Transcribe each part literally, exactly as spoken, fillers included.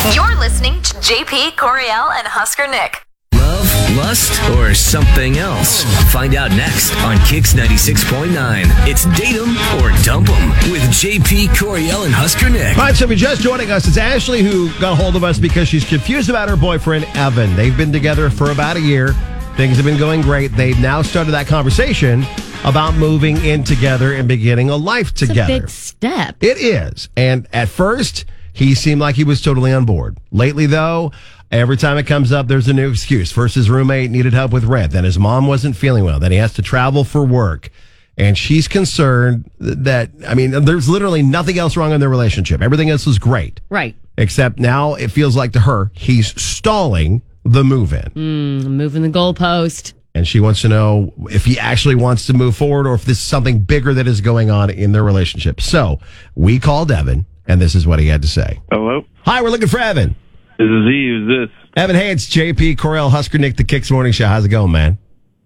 You're listening to J P, Coriel, and Husker Nick. Love, lust, or something else? Find out next on Kicks ninety-six point nine. It's Date 'em or Dump 'em with J P, Coriel, and Husker Nick. All right, so if you're just joining us, it's Ashley who got a hold of us because she's confused about her boyfriend, Evan. They've been together for about a year. Things have been going great. They've now started that conversation about moving in together and beginning a life It's together. a big step. It is. And at first, he seemed like he was totally on board. Lately, though, every time it comes up, there's a new excuse. First, his roommate needed help with rent. Then his mom wasn't feeling well. Then he has to travel for work. And she's concerned that, I mean, there's literally nothing else wrong in their relationship. Everything else is great. Right. Except now it feels like to her, he's stalling the move-in. Mm, moving the goalpost. And she wants to know if he actually wants to move forward or if this is something bigger that is going on in their relationship. So we called Evan, and this is what he had to say. Hello? Hi, we're looking for Evan. This is he. Who's this? Evan, hey, it's J P, Coriel, Husker Nick, the Kicks Morning Show. How's it going, man?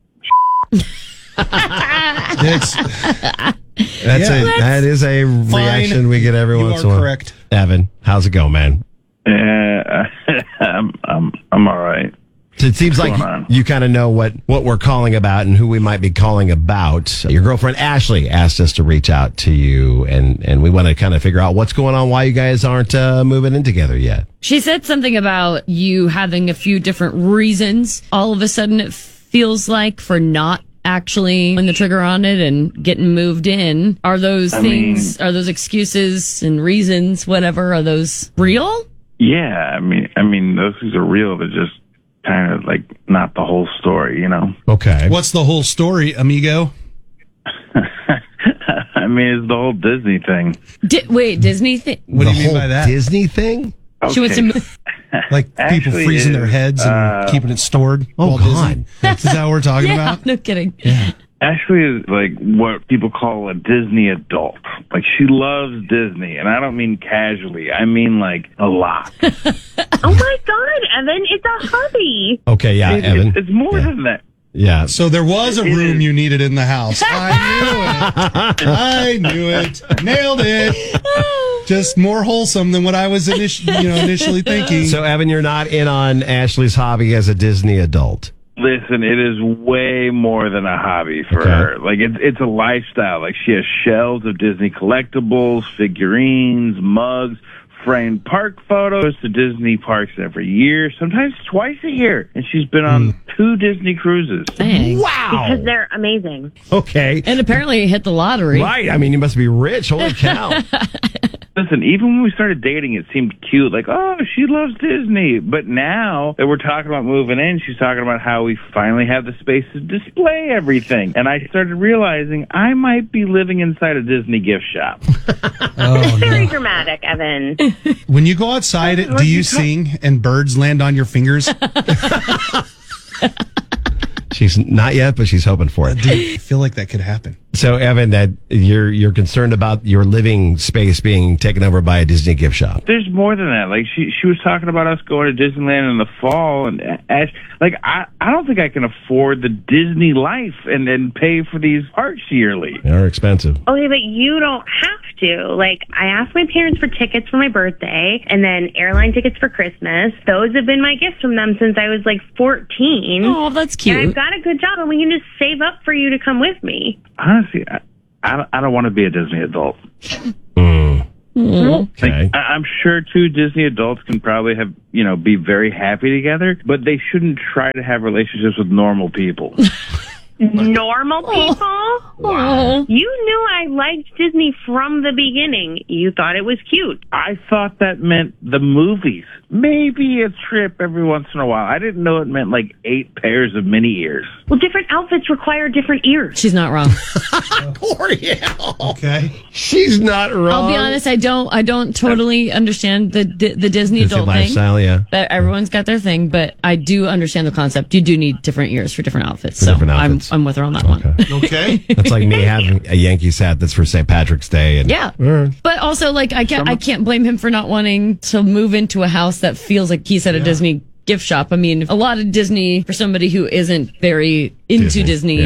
It's, That's Yeah. a, that is a reaction we get every You once are in a while. correct. Evan, how's it going, man? Uh, I'm, I'm, I'm all right. So it seems like going on? you kind of know what, what we're calling about and who we might be calling about. Your girlfriend, Ashley, asked us to reach out to you, and, and we want to kind of figure out what's going on, why you guys aren't uh, moving in together yet. She said something about you having a few different reasons. All of a sudden, it feels like for not actually pulling the trigger on it and getting moved in. Are those I things, mean- are those excuses and reasons, whatever, are those real? Yeah, I mean, I mean, those things are real. They're just kind of like not the whole story, you know? Okay. What's the whole story, amigo? I mean, it's the whole Disney thing. Di- wait, Disney thing? What the do you mean whole by that? Disney thing? She wants to Okay. move. Like people Actually, freezing their it- heads and uh, keeping it stored? Oh, Walt God. Disney? Is that what we're talking Yeah, about? no kidding. Ashley is like what people call a Disney adult. Like, she loves Disney, and I don't mean casually. I mean, like, a lot. Oh my God, Evan, it's a hobby. Okay, yeah, It- Evan. it's, it's more Yeah. than that. Yeah. So there was a It room is. you needed in the house. I knew it. I knew it. Nailed it. Just more wholesome than what I was initi- you know, initially thinking. So, Evan, you're not in on Ashley's hobby as a Disney adult. Listen, it is way more than a hobby for Okay. her. Like, it's it's a lifestyle. Like, she has shelves of Disney collectibles, figurines, mugs, framed park photos to Disney parks every year, sometimes twice a year. And she's been on two Disney cruises. Dang. Wow. Because they're amazing. Okay. And apparently it hit the lottery. Right. I mean, you must be rich. Holy cow. Listen, even when we started dating, it seemed cute. Like, oh, she loves Disney. But now that we're talking about moving in, she's talking about how we finally have the space to display everything. And I started realizing I might be living inside a Disney gift shop. Oh, Very no. dramatic, Evan. When you go outside, do you sing and birds land on your fingers? She's not yet, but she's hoping for it. Dude, I feel like that could happen. So, Evan, that you're you're concerned about your living space being taken over by a Disney gift shop. There's more than that. Like, she she was talking about us going to Disneyland in the fall, and Ash, like, I, I don't think I can afford the Disney life and and pay for these parks yearly. They're expensive. Okay, but you don't have to. Like, I asked my parents for tickets for my birthday and then airline tickets for Christmas. Those have been my gifts from them since I was like fourteen. Oh, that's And I've cute. got a good job, and we can just save up for you to come with me. Honestly, I, I don't, I don't want to be a Disney adult. Mm. Like, Okay. I, I'm sure two Disney adults can probably have, you know, be very happy together, but they shouldn't try to have relationships with normal people. Normal people? Oh. You knew I liked Disney from the beginning. You thought it was cute. I thought that meant the movies. Maybe a trip every once in a while. I didn't know it meant like eight pairs of mini ears. Well, different outfits require different ears. She's not wrong. Coriel. Okay. She's not wrong. I'll be honest, I don't I don't totally understand the the Disney Disney adult thing. lifestyle, yeah. But everyone's got their thing, but I do understand the concept. You do need different ears for different outfits. For so different outfits. I'm I'm with her on that one. Okay. Okay. That's like me having a Yankees hat that's for Saint Patrick's Day. And Yeah. But also like I can't I can't blame him for not wanting to move into a house that feels like he's at a Disney gift shop. I mean, a lot of Disney for somebody who isn't very into Disney, Disney, yeah.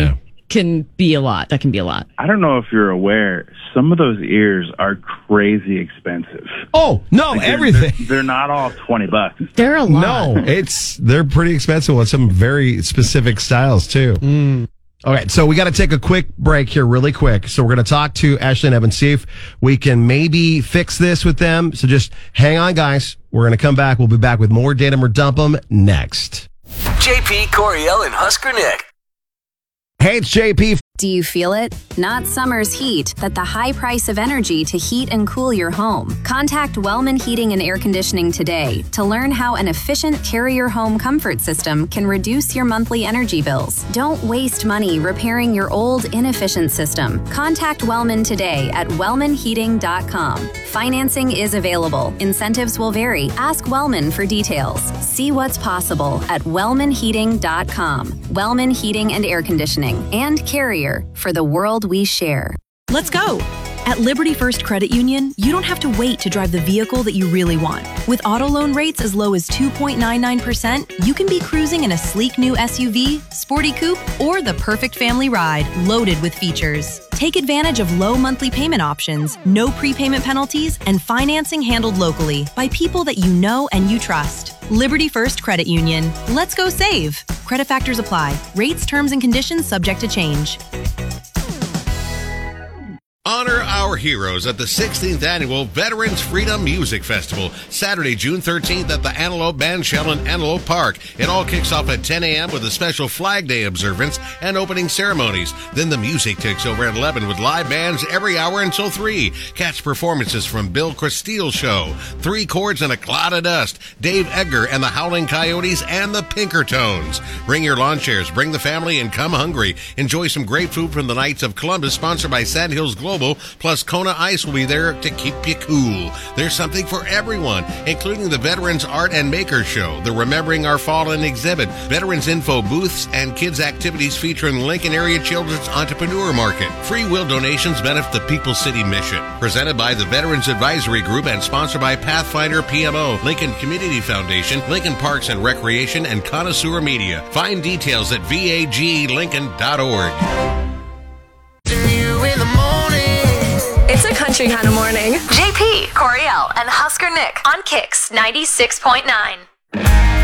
can be a lot. That can be a lot. I don't know if you're aware, some of those ears are crazy expensive. Oh, no, Like, they're- everything. They're, they're not all twenty bucks. They're a lot. No, it's they're pretty expensive with some very specific styles too. Okay, so we got to take a quick break here, really quick. So we're going to talk to Ashley and Evan, see if we can maybe fix this with them. So just hang on, guys. We're going to come back. We'll be back with more Date 'em or Dump 'em next. J P, Coriel, and Husker Nick. Hey, it's J P. Do you feel it? Not summer's heat, but the high price of energy to heat and cool your home. Contact Wellman Heating and Air Conditioning today to learn how an efficient Carrier home comfort system can reduce your monthly energy bills. Don't waste money repairing your old, inefficient system. Contact Wellman today at wellman heating dot com. Financing is available. Incentives will vary. Ask Wellman for details. See what's possible at wellman heating dot com. Wellman Heating and Air Conditioning and Carrier, for the world we share. Let's go. At Liberty First Credit Union, you don't have to wait to drive the vehicle that you really want. With auto loan rates as low as two point nine nine percent, you can be cruising in a sleek new S U V, sporty coupe, or the perfect family ride loaded with features. Take advantage of low monthly payment options, no prepayment penalties, and financing handled locally by people that you know and you trust. Liberty First Credit Union. Let's go save. Credit factors apply. Rates, terms, and conditions subject to change. Honor our heroes at the sixteenth Annual Veterans Freedom Music Festival, Saturday, June thirteenth at the Antelope Bandshell in Antelope Park. It all kicks off at ten a.m. with a special Flag Day observance and opening ceremonies. Then the music takes over at eleven with live bands every hour until three. Catch performances from Bill Cristile Show, Three Chords and a Cloud of Dust, Dave Edgar and the Howling Coyotes, and the Pinkertones. Bring your lawn chairs, bring the family, and come hungry. Enjoy some great food from the Knights of Columbus, sponsored by Sandhills Global. Plus, Kona Ice will be there to keep you cool. There's something for everyone, including the Veterans Art and Makers Show, the Remembering Our Fallen exhibit, Veterans Info booths, and kids' activities featuring Lincoln Area Children's Entrepreneur Market. Free will donations benefit the People's City Mission. Presented by the Veterans Advisory Group and sponsored by Pathfinder P M O, Lincoln Community Foundation, Lincoln Parks and Recreation, and Connoisseur Media. Find details at v a g lincoln dot org. It's a country kind of morning. J P, Coriel, and Husker Nick on Kicks ninety-six point nine.